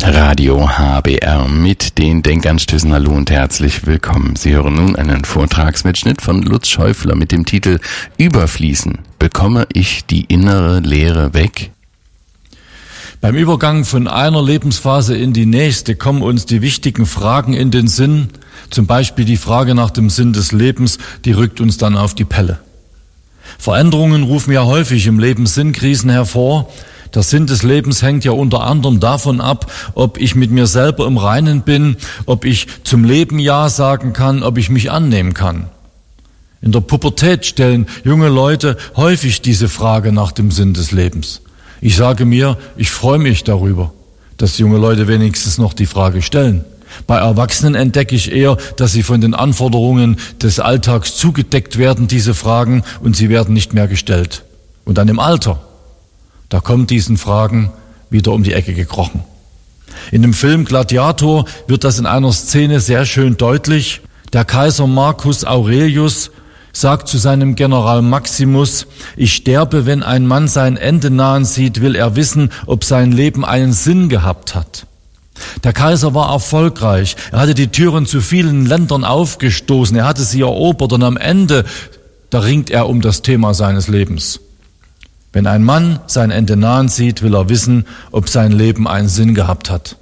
Radio HBR mit den Denkanstößen. Hallo und herzlich willkommen. Sie hören nun einen Vortragsmitschnitt von Lutz Schäufler mit dem Titel Überfließen. Bekomme ich die innere Leere weg? Beim Übergang von einer Lebensphase in die nächste kommen uns die wichtigen Fragen in den Sinn. Zum Beispiel die Frage nach dem Sinn des Lebens, die rückt uns dann auf die Pelle. Veränderungen rufen ja häufig im Leben Sinnkrisen hervor. Der Sinn des Lebens hängt ja unter anderem davon ab, ob ich mit mir selber im Reinen bin, ob ich zum Leben Ja sagen kann, ob ich mich annehmen kann. In der Pubertät stellen junge Leute häufig diese Frage nach dem Sinn des Lebens. Ich sage mir, ich freue mich darüber, dass junge Leute wenigstens noch die Frage stellen. Bei Erwachsenen entdecke ich eher, dass sie von den Anforderungen des Alltags zugedeckt werden, diese Fragen, und sie werden nicht mehr gestellt. Und dann im Alter, da kommt diesen Fragen wieder um die Ecke gekrochen. In dem Film Gladiator wird das in einer Szene sehr schön deutlich. Der Kaiser Marcus Aurelius sagt zu seinem General Maximus: Ich sterbe, wenn ein Mann sein Ende nahen sieht, will er wissen, ob sein Leben einen Sinn gehabt hat. Der Kaiser war erfolgreich. Er hatte die Türen zu vielen Ländern aufgestoßen. Er hatte sie erobert und am Ende, da ringt er um das Thema seines Lebens. Wenn ein Mann sein Ende nahen sieht, will er wissen, ob sein Leben einen Sinn gehabt hat.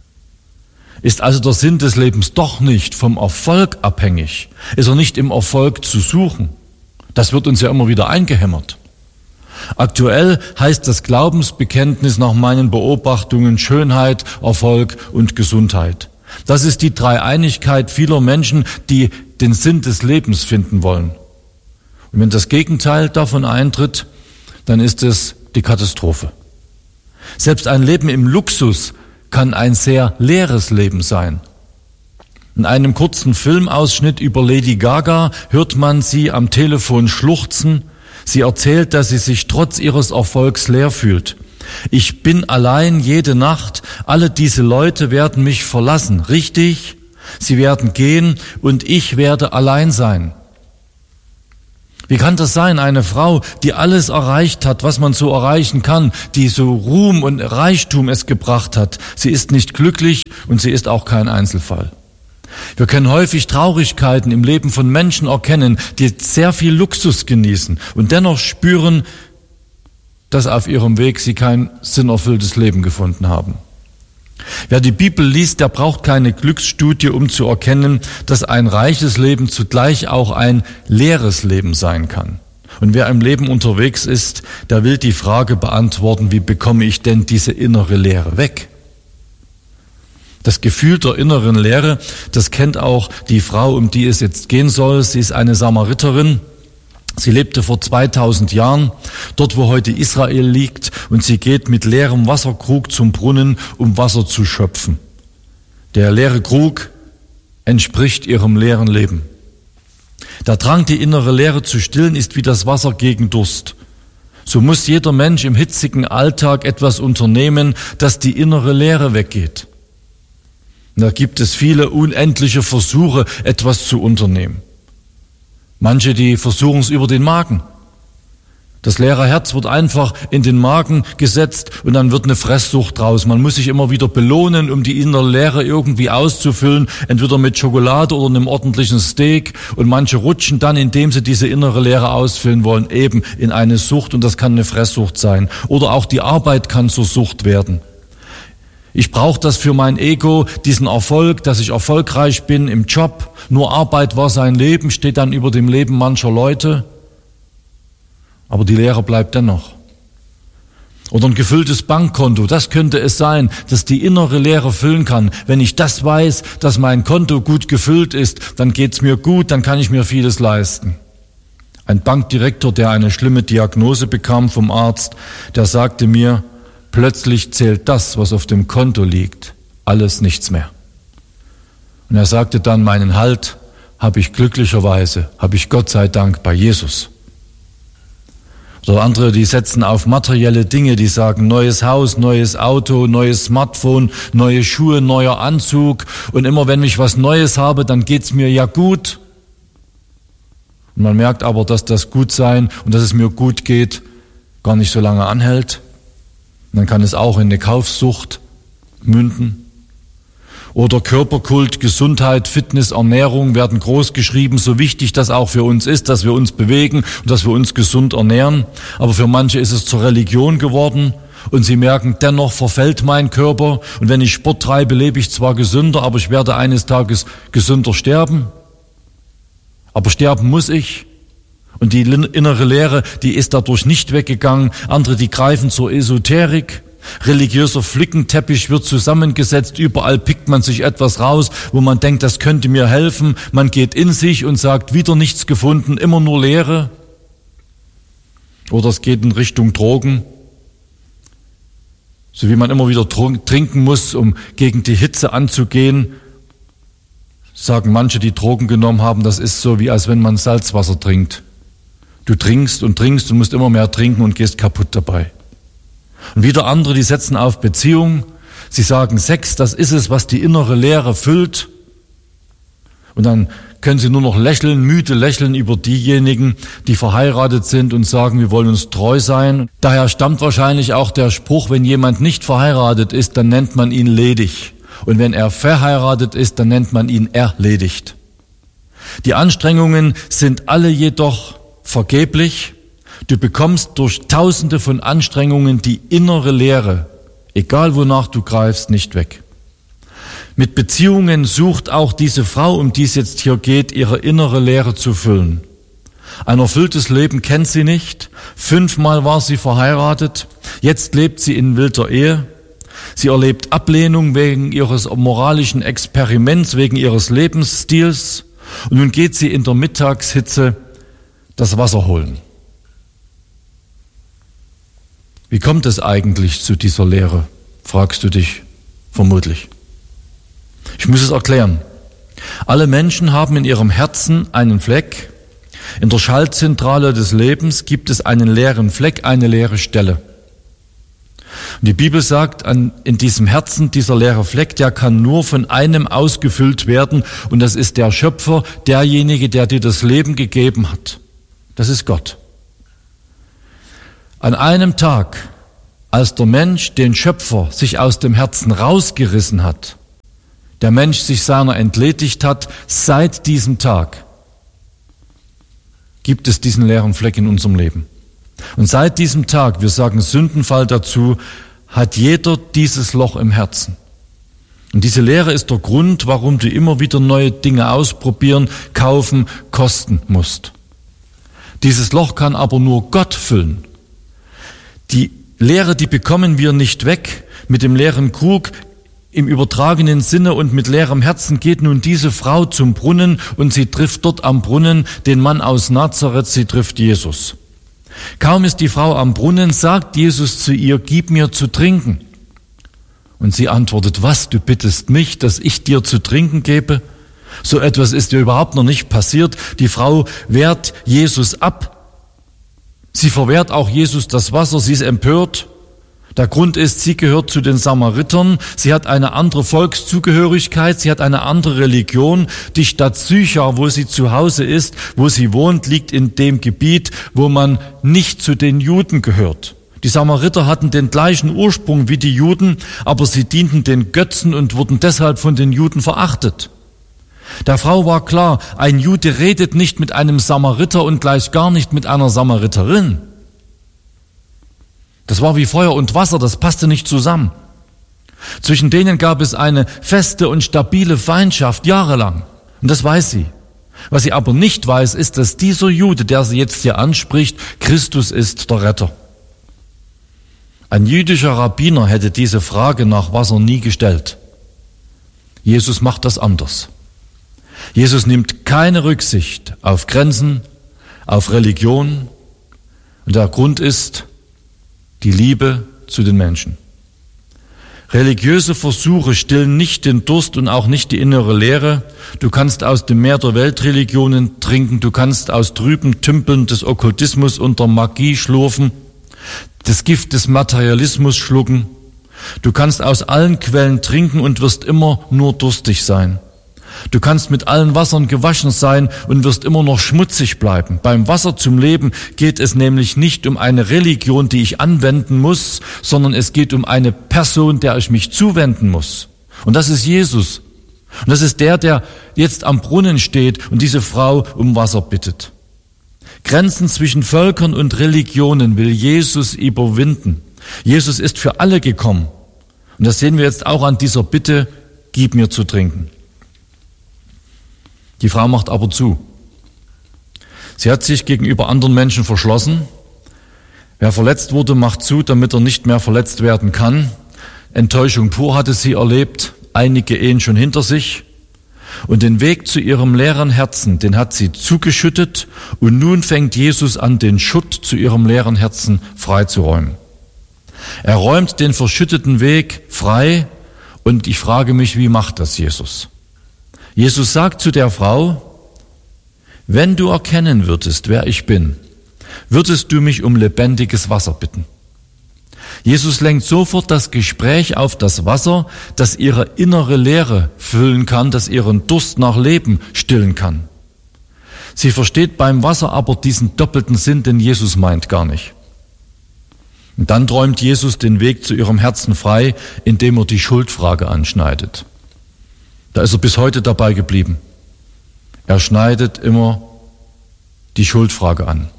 Ist also der Sinn des Lebens doch nicht vom Erfolg abhängig? Ist er nicht im Erfolg zu suchen? Das wird uns ja immer wieder eingehämmert. Aktuell heißt das Glaubensbekenntnis nach meinen Beobachtungen Schönheit, Erfolg und Gesundheit. Das ist die Dreieinigkeit vieler Menschen, die den Sinn des Lebens finden wollen. Und wenn das Gegenteil davon eintritt, dann ist es die Katastrophe. Selbst ein Leben im Luxus kann ein sehr leeres Leben sein. In einem kurzen Filmausschnitt über Lady Gaga hört man sie am Telefon schluchzen. Sie erzählt, dass sie sich trotz ihres Erfolgs leer fühlt. Ich bin allein jede Nacht. Alle diese Leute werden mich verlassen. Richtig? Sie werden gehen und ich werde allein sein. Wie kann das sein? Eine Frau, die alles erreicht hat, was man so erreichen kann, die so Ruhm und Reichtum es gebracht hat. Sie ist nicht glücklich und sie ist auch kein Einzelfall. Wir können häufig Traurigkeiten im Leben von Menschen erkennen, die sehr viel Luxus genießen und dennoch spüren, dass auf ihrem Weg sie kein sinnerfülltes Leben gefunden haben. Wer die Bibel liest, der braucht keine Glücksstudie, um zu erkennen, dass ein reiches Leben zugleich auch ein leeres Leben sein kann. Und wer im Leben unterwegs ist, der will die Frage beantworten, wie bekomme ich denn diese innere Leere weg? Das Gefühl der inneren Leere, das kennt auch die Frau, um die es jetzt gehen soll. Sie ist eine Samariterin. Sie lebte vor 2000 Jahren, dort wo heute Israel liegt, und sie geht mit leerem Wasserkrug zum Brunnen, um Wasser zu schöpfen. Der leere Krug entspricht ihrem leeren Leben. Der Drang, die innere Leere zu stillen, ist wie das Wasser gegen Durst. So muss jeder Mensch im hitzigen Alltag etwas unternehmen, dass die innere Leere weggeht. Und da gibt es viele unendliche Versuche, etwas zu unternehmen. Manche, die versuchen es über den Magen. Das leere Herz wird einfach in den Magen gesetzt und dann wird eine Fresssucht draus. Man muss sich immer wieder belohnen, um die innere Leere irgendwie auszufüllen, entweder mit Schokolade oder einem ordentlichen Steak. Und manche rutschen dann, indem sie diese innere Leere ausfüllen wollen, eben in eine Sucht, und das kann eine Fresssucht sein. Oder auch die Arbeit kann zur Sucht werden. Ich brauche das für mein Ego, diesen Erfolg, dass ich erfolgreich bin im Job. Nur Arbeit war sein Leben, steht dann über dem Leben mancher Leute. Aber die Leere bleibt dennoch. Oder ein gefülltes Bankkonto, das könnte es sein, das die innere Leere füllen kann. Wenn ich das weiß, dass mein Konto gut gefüllt ist, dann geht's mir gut, dann kann ich mir vieles leisten. Ein Bankdirektor, der eine schlimme Diagnose bekam vom Arzt, der sagte mir: Plötzlich zählt das, was auf dem Konto liegt, alles nichts mehr. Und er sagte dann: Meinen Halt habe ich glücklicherweise, habe ich Gott sei Dank bei Jesus. Oder andere, die setzen auf materielle Dinge, die sagen: neues Haus, neues Auto, neues Smartphone, neue Schuhe, neuer Anzug. Und immer wenn ich was Neues habe, dann geht's mir ja gut. Und man merkt aber, dass das Gutsein und dass es mir gut geht, gar nicht so lange anhält. Und dann kann es auch in eine Kaufsucht münden. Oder Körperkult, Gesundheit, Fitness, Ernährung werden groß geschrieben, so wichtig das auch für uns ist, dass wir uns bewegen und dass wir uns gesund ernähren. Aber für manche ist es zur Religion geworden und sie merken, dennoch verfällt mein Körper und wenn ich Sport treibe, lebe ich zwar gesünder, aber ich werde eines Tages gesünder sterben. Aber sterben muss ich. Und die innere Lehre, die ist dadurch nicht weggegangen. Andere, die greifen zur Esoterik. Religiöser Flickenteppich wird zusammengesetzt. Überall pickt man sich etwas raus, wo man denkt, das könnte mir helfen. Man geht in sich und sagt, wieder nichts gefunden, immer nur Leere. Oder es geht in Richtung Drogen. So wie man immer wieder trinken muss, um gegen die Hitze anzugehen. Sagen manche, die Drogen genommen haben, das ist so, wie als wenn man Salzwasser trinkt. Du trinkst und musst immer mehr trinken und gehst kaputt dabei. Und wieder andere, die setzen auf Beziehung. Sie sagen, Sex, das ist es, was die innere Leere füllt. Und dann können sie nur noch lächeln, müde lächeln über diejenigen, die verheiratet sind und sagen, wir wollen uns treu sein. Daher stammt wahrscheinlich auch der Spruch, wenn jemand nicht verheiratet ist, dann nennt man ihn ledig. Und wenn er verheiratet ist, dann nennt man ihn erledigt. Die Anstrengungen sind alle jedoch vergeblich. Du bekommst durch Tausende von Anstrengungen die innere Leere, egal wonach du greifst, nicht weg. Mit Beziehungen sucht auch diese Frau, um die es jetzt hier geht, ihre innere Leere zu füllen. Ein erfülltes Leben kennt sie nicht. 5-mal war sie verheiratet. Jetzt lebt sie in wilder Ehe. Sie erlebt Ablehnung wegen ihres moralischen Experiments, wegen ihres Lebensstils. Und nun geht sie in der Mittagshitze das Wasser holen. Wie kommt es eigentlich zu dieser Leere, fragst du dich vermutlich. Ich muss es erklären. Alle Menschen haben in ihrem Herzen einen Fleck. In der Schaltzentrale des Lebens gibt es einen leeren Fleck, eine leere Stelle. Und die Bibel sagt, in diesem Herzen, dieser leere Fleck, der kann nur von einem ausgefüllt werden und das ist der Schöpfer, derjenige, der dir das Leben gegeben hat. Das ist Gott. An einem Tag, als der Mensch den Schöpfer sich aus dem Herzen rausgerissen hat, der Mensch sich seiner entledigt hat, seit diesem Tag gibt es diesen leeren Fleck in unserem Leben. Und seit diesem Tag, wir sagen Sündenfall dazu, hat jeder dieses Loch im Herzen. Und diese Leere ist der Grund, warum du immer wieder neue Dinge ausprobieren, kaufen, kosten musst. Dieses Loch kann aber nur Gott füllen. Die Leere, die bekommen wir nicht weg. Mit dem leeren Krug im übertragenen Sinne und mit leerem Herzen geht nun diese Frau zum Brunnen und sie trifft dort am Brunnen den Mann aus Nazareth, sie trifft Jesus. Kaum ist die Frau am Brunnen, sagt Jesus zu ihr, gib mir zu trinken. Und sie antwortet, was, du bittest mich, dass ich dir zu trinken gebe? So etwas ist ihr überhaupt noch nicht passiert. Die Frau wehrt Jesus ab. Sie verwehrt auch Jesus das Wasser, sie ist empört. Der Grund ist, sie gehört zu den Samaritern, sie hat eine andere Volkszugehörigkeit, sie hat eine andere Religion. Die Stadt Sychar, wo sie zu Hause ist, wo sie wohnt, liegt in dem Gebiet, wo man nicht zu den Juden gehört. Die Samariter hatten den gleichen Ursprung wie die Juden, aber sie dienten den Götzen und wurden deshalb von den Juden verachtet. Der Frau war klar, ein Jude redet nicht mit einem Samariter und gleich gar nicht mit einer Samariterin. Das war wie Feuer und Wasser, das passte nicht zusammen. Zwischen denen gab es eine feste und stabile Feindschaft jahrelang. Und das weiß sie. Was sie aber nicht weiß, ist, dass dieser Jude, der sie jetzt hier anspricht, Christus ist, der Retter. Ein jüdischer Rabbiner hätte diese Frage nach Wasser nie gestellt. Jesus macht das anders. Jesus nimmt keine Rücksicht auf Grenzen, auf Religion. Und der Grund ist die Liebe zu den Menschen. Religiöse Versuche stillen nicht den Durst und auch nicht die innere Leere. Du kannst aus dem Meer der Weltreligionen trinken, du kannst aus trüben Tümpeln des Okkultismus und der Magie schlürfen, das Gift des Materialismus schlucken. Du kannst aus allen Quellen trinken und wirst immer nur durstig sein. Du kannst mit allen Wassern gewaschen sein und wirst immer noch schmutzig bleiben. Beim Wasser zum Leben geht es nämlich nicht um eine Religion, die ich anwenden muss, sondern es geht um eine Person, der ich mich zuwenden muss. Und das ist Jesus. Und das ist der jetzt am Brunnen steht und diese Frau um Wasser bittet. Grenzen zwischen Völkern und Religionen will Jesus überwinden. Jesus ist für alle gekommen. Und das sehen wir jetzt auch an dieser Bitte, gib mir zu trinken. Die Frau macht aber zu. Sie hat sich gegenüber anderen Menschen verschlossen. Wer verletzt wurde, macht zu, damit er nicht mehr verletzt werden kann. Enttäuschung pur hatte sie erlebt, einige Ehen schon hinter sich. Und den Weg zu ihrem leeren Herzen, den hat sie zugeschüttet. Und nun fängt Jesus an, den Schutt zu ihrem leeren Herzen freizuräumen. Er räumt den verschütteten Weg frei. Und ich frage mich, wie macht das Jesus? Jesus sagt zu der Frau, wenn du erkennen würdest, wer ich bin, würdest du mich um lebendiges Wasser bitten. Jesus lenkt sofort das Gespräch auf das Wasser, das ihre innere Leere füllen kann, das ihren Durst nach Leben stillen kann. Sie versteht beim Wasser aber diesen doppelten Sinn, den Jesus meint, gar nicht. Und dann räumt Jesus den Weg zu ihrem Herzen frei, indem er die Schuldfrage anschneidet. Da ist er bis heute dabei geblieben. Er schneidet immer die Schuldfrage an.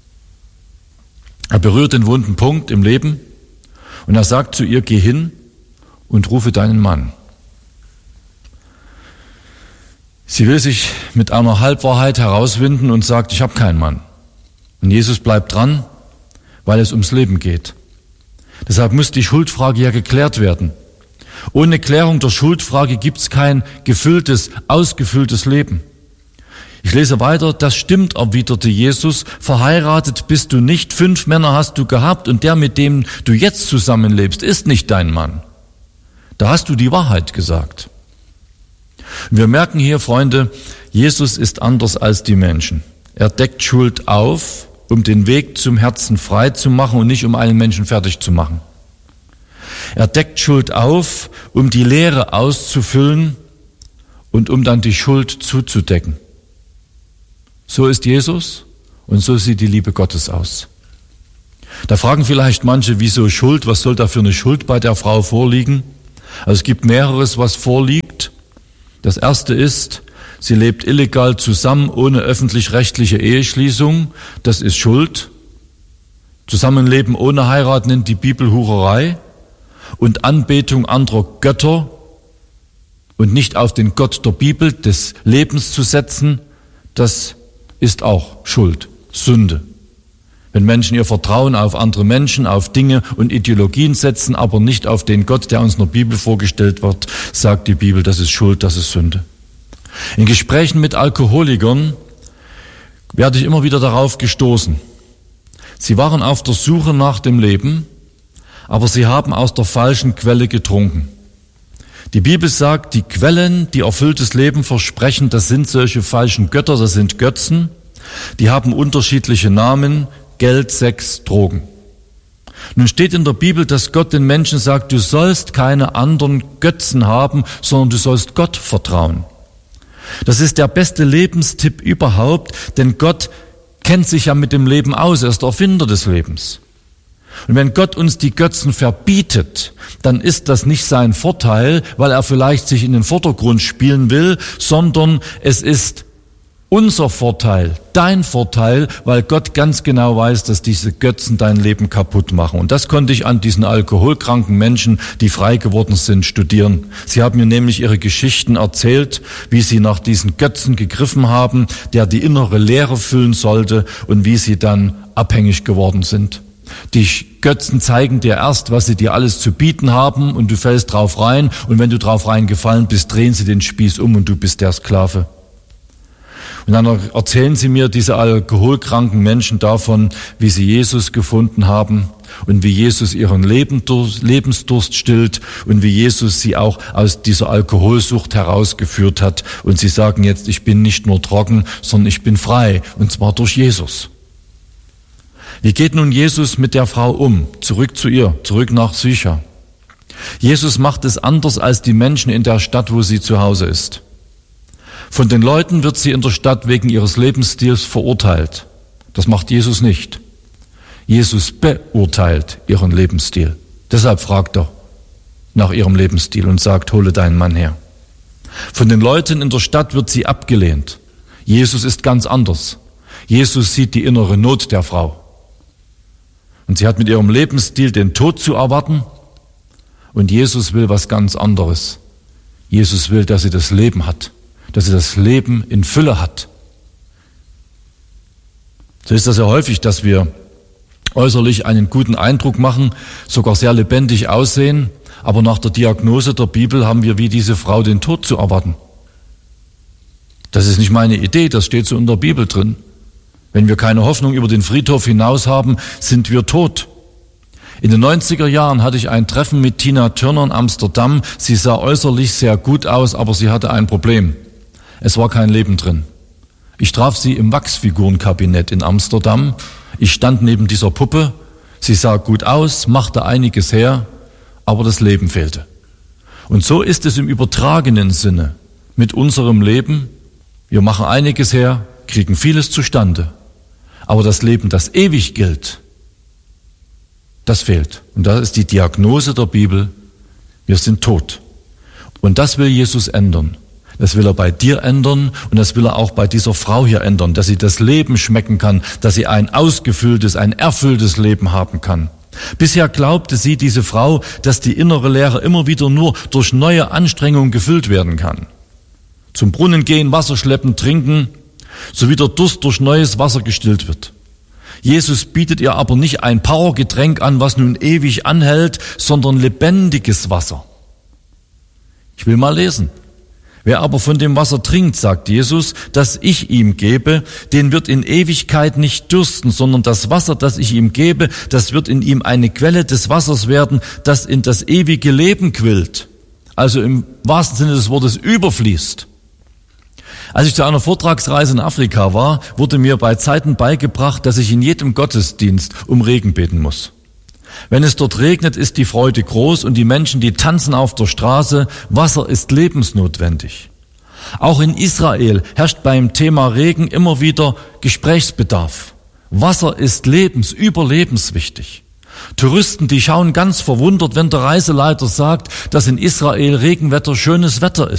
Er berührt den wunden Punkt im Leben und er sagt zu ihr, geh hin und rufe deinen Mann. Sie will sich mit einer Halbwahrheit herauswinden und sagt, ich habe keinen Mann. Und Jesus bleibt dran, weil es ums Leben geht. Deshalb muss die Schuldfrage ja geklärt werden. Ohne Klärung der Schuldfrage gibt's kein gefülltes, ausgefülltes Leben. Ich lese weiter, das stimmt, erwiderte Jesus, verheiratet bist du nicht, 5 Männer hast du gehabt und der, mit dem du jetzt zusammenlebst, ist nicht dein Mann. Da hast du die Wahrheit gesagt. Wir merken hier, Freunde, Jesus ist anders als die Menschen. Er deckt Schuld auf, um den Weg zum Herzen frei zu machen und nicht um einen Menschen fertig zu machen. Er deckt Schuld auf, um die Leere auszufüllen und um dann die Schuld zuzudecken. So ist Jesus und so sieht die Liebe Gottes aus. Da fragen vielleicht manche, wieso Schuld? Was soll da für eine Schuld bei der Frau vorliegen? Also es gibt mehreres, was vorliegt. Das erste ist, sie lebt illegal zusammen ohne öffentlich-rechtliche Eheschließung. Das ist Schuld. Zusammenleben ohne Heirat nennt die Bibel Hurerei. Und Anbetung anderer Götter und nicht auf den Gott der Bibel des Lebens zu setzen, das ist auch Schuld, Sünde. Wenn Menschen ihr Vertrauen auf andere Menschen, auf Dinge und Ideologien setzen, aber nicht auf den Gott, der uns in der Bibel vorgestellt wird, sagt die Bibel, das ist Schuld, das ist Sünde. In Gesprächen mit Alkoholikern werde ich immer wieder darauf gestoßen. Sie waren auf der Suche nach dem Leben, aber sie haben aus der falschen Quelle getrunken. Die Bibel sagt, die Quellen, die erfülltes Leben versprechen, das sind solche falschen Götter, das sind Götzen. Die haben unterschiedliche Namen, Geld, Sex, Drogen. Nun steht in der Bibel, dass Gott den Menschen sagt, du sollst keine anderen Götzen haben, sondern du sollst Gott vertrauen. Das ist der beste Lebenstipp überhaupt, denn Gott kennt sich ja mit dem Leben aus, er ist der Erfinder des Lebens. Und wenn Gott uns die Götzen verbietet, dann ist das nicht sein Vorteil, weil er vielleicht sich in den Vordergrund spielen will, sondern es ist unser Vorteil, dein Vorteil, weil Gott ganz genau weiß, dass diese Götzen dein Leben kaputt machen. Und das konnte ich an diesen alkoholkranken Menschen, die frei geworden sind, studieren. Sie haben mir nämlich ihre Geschichten erzählt, wie sie nach diesen Götzen gegriffen haben, der die innere Leere füllen sollte und wie sie dann abhängig geworden sind. Die Götzen zeigen dir erst, was sie dir alles zu bieten haben und du fällst drauf rein und wenn du drauf reingefallen bist, drehen sie den Spieß um und du bist der Sklave. Und dann erzählen sie mir, diese alkoholkranken Menschen, davon, wie sie Jesus gefunden haben und wie Jesus ihren Lebensdurst stillt und wie Jesus sie auch aus dieser Alkoholsucht herausgeführt hat. Und sie sagen jetzt, ich bin nicht nur trocken, sondern ich bin frei, und zwar durch Jesus. Wie geht nun Jesus mit der Frau um? Zurück zu ihr, zurück nach Sychar. Jesus macht es anders als die Menschen in der Stadt, wo sie zu Hause ist. Von den Leuten wird sie in der Stadt wegen ihres Lebensstils verurteilt. Das macht Jesus nicht. Jesus beurteilt ihren Lebensstil. Deshalb fragt er nach ihrem Lebensstil und sagt, hole deinen Mann her. Von den Leuten in der Stadt wird sie abgelehnt. Jesus ist ganz anders. Jesus sieht die innere Not der Frau. Und sie hat mit ihrem Lebensstil den Tod zu erwarten. Und Jesus will was ganz anderes. Jesus will, dass sie das Leben hat. Dass sie das Leben in Fülle hat. So ist das ja häufig, dass wir äußerlich einen guten Eindruck machen, sogar sehr lebendig aussehen, aber nach der Diagnose der Bibel haben wir wie diese Frau den Tod zu erwarten. Das ist nicht meine Idee, das steht so in der Bibel drin. Wenn wir keine Hoffnung über den Friedhof hinaus haben, sind wir tot. In den 90er Jahren hatte ich ein Treffen mit Tina Turner in Amsterdam. Sie sah äußerlich sehr gut aus, aber sie hatte ein Problem. Es war kein Leben drin. Ich traf sie im Wachsfigurenkabinett in Amsterdam. Ich stand neben dieser Puppe. Sie sah gut aus, machte einiges her, aber das Leben fehlte. Und so ist es im übertragenen Sinne mit unserem Leben. Wir machen einiges her, kriegen vieles zustande. Aber das Leben, das ewig gilt, das fehlt. Und das ist die Diagnose der Bibel. Wir sind tot. Und das will Jesus ändern. Das will er bei dir ändern und das will er auch bei dieser Frau hier ändern, dass sie das Leben schmecken kann, dass sie ein ausgefülltes, ein erfülltes Leben haben kann. Bisher glaubte sie, diese Frau, dass die innere Leere immer wieder nur durch neue Anstrengungen gefüllt werden kann. Zum Brunnen gehen, Wasser schleppen, trinken, so wie der Durst durch neues Wasser gestillt wird. Jesus bietet ihr aber nicht ein Powergetränk an, was nun ewig anhält, sondern lebendiges Wasser. Ich will mal lesen. Wer aber von dem Wasser trinkt, sagt Jesus, das ich ihm gebe, den wird in Ewigkeit nicht dürsten, sondern das Wasser, das ich ihm gebe, das wird in ihm eine Quelle des Wassers werden, das in das ewige Leben quillt. Also im wahrsten Sinne des Wortes überfließt. Als ich zu einer Vortragsreise in Afrika war, wurde mir bei Zeiten beigebracht, dass ich in jedem Gottesdienst um Regen beten muss. Wenn es dort regnet, ist die Freude groß und die Menschen, die tanzen auf der Straße. Wasser ist lebensnotwendig. Auch in Israel herrscht beim Thema Regen immer wieder Gesprächsbedarf. Wasser ist überlebenswichtig. Touristen, die schauen ganz verwundert, wenn der Reiseleiter sagt, dass in Israel Regenwetter schönes Wetter ist.